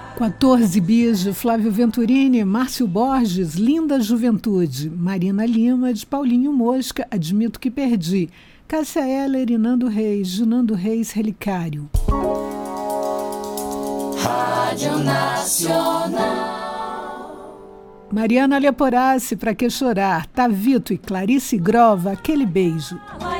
14 bis de Flávio Venturini, Márcio Borges, Linda Juventude, Marina Lima, de Paulinho Mosca, Admito que Perdi, Cássia Eller e Nando Reis, Relicário. Rádio Nacional. Mariana Leporassi, Pra Que Chorar, Tavito e Clarice Grova, Aquele Beijo.